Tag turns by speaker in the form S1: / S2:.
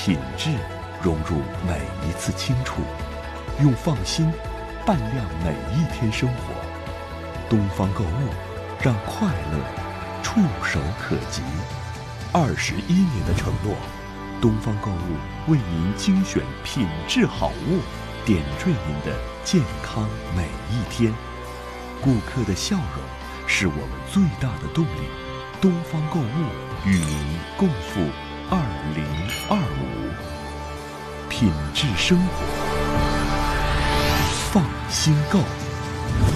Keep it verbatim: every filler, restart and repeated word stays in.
S1: 品质融入每一次清楚，用放心伴亮每一天生活。东方购物，让快乐触手可及。二十一年的承诺，东方购物为您精选品质好物，点缀您的健康每一天。顾客的笑容是我们最大的动力。东方购物与您共赴二零二五，品质生活，放心购。